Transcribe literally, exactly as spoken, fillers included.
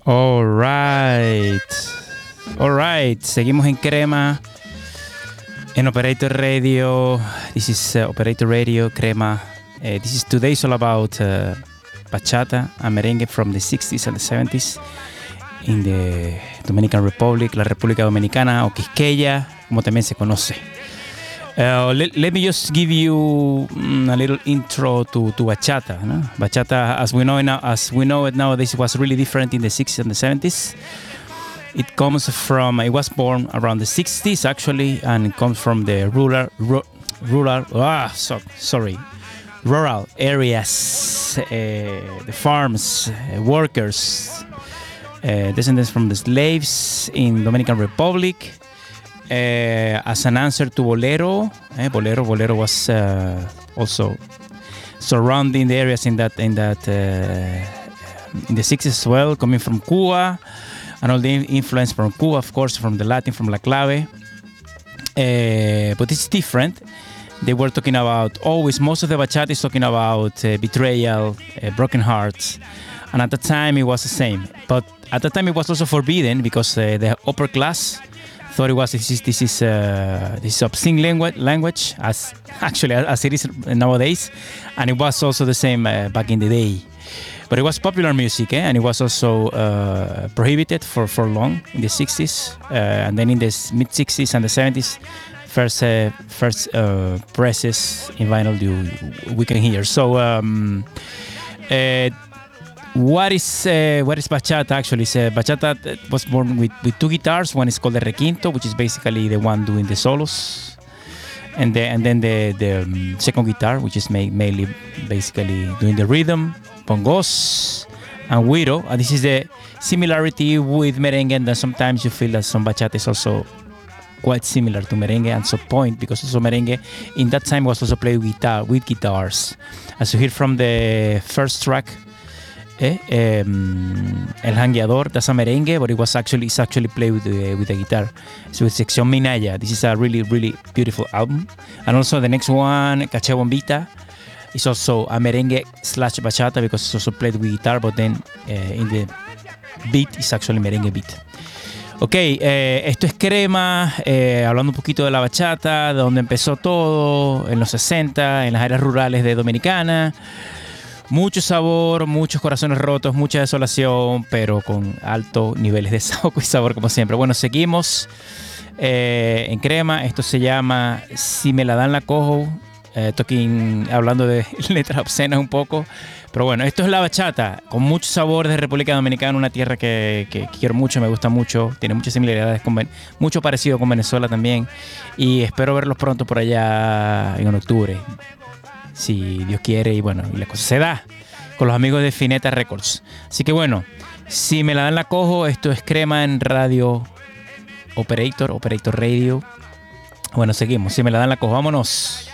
All right. All right. Seguimos en Crema. En Operator Radio. This is uh, Operator Radio Crema. Uh, this is today is all about uh, bachata and merengue from the sixties and the seventies in the Dominican Republic, la República Dominicana o Quisqueya, como también se conoce. Uh, let, let me just give you mm, a little intro to, to bachata. No? Bachata, as we know now, as we know it nowadays, was really different in the sixties and the seventies. It comes from, it was born around the sixties actually, and it comes from the rural, ru, rural, ah, so, sorry, rural areas, uh, the farms, uh, workers, uh, descendants from the slaves in Dominican Republic. Uh, as an answer to bolero, eh, bolero, bolero was uh, also surrounding the areas in that in that uh, in the sixties as well, coming from Cuba, and all the influence from Cuba, of course, from the Latin, from La Clave. Uh, but it's different. They were talking about always. Most of the bachata is talking about uh, betrayal, uh, broken hearts, and at the time it was the same. But at the time it was also forbidden because uh, the upper class thought it was this is this is uh, this is obscene language language as actually as it is nowadays, and it was also the same uh, back in the day. But it was popular music, eh? And it was also uh, prohibited for, for long in the sixties, uh, and then in the mid sixties and the seventies, first uh, first uh, presses in vinyl you we can hear. So. Um, uh, What is uh, what is bachata actually? So bachata was born with, with two guitars. One is called the requinto, which is basically the one doing the solos, and the, and then the the um, second guitar, which is ma- mainly basically doing the rhythm, bongos, and güiro. And this is the similarity with merengue, and then sometimes you feel that some bachata is also quite similar to merengue at some point, because also merengue in that time was also played with guitar with guitars, as you hear from the first track. Eh, um, El Jangueador, that's a merengue, but it was actually it's actually played with the, with the guitar. So it's Sección Minaya. This is a really really beautiful album. And also the next one, Caché Bombita, is also a merengue slash bachata because it's also played with guitar, but then uh, in the beat is actually merengue beat. Ok, eh, esto es Crema, eh, hablando un poquito de la bachata, de donde empezó todo, en los sesenta, en las áreas rurales de Dominicana. Mucho sabor, muchos corazones rotos, mucha desolación, pero con altos niveles de saoco y sabor como siempre. Bueno, seguimos eh, en Crema. Esto se llama Si me la dan la cojo. Eh, talking, hablando de letras obscenas un poco. Pero bueno, esto es la bachata, con mucho sabor de República Dominicana, una tierra que, que, que quiero mucho, me gusta mucho. Tiene muchas similaridades, con, mucho parecido con Venezuela también. Y espero verlos pronto por allá en octubre. Si Dios quiere, y bueno, y la cosa se da con los amigos de Fineta Records. Así que bueno, si me la dan la cojo, esto es Crema en Radio Operator, Operator Radio. Bueno, seguimos. Si me la dan la cojo, vámonos.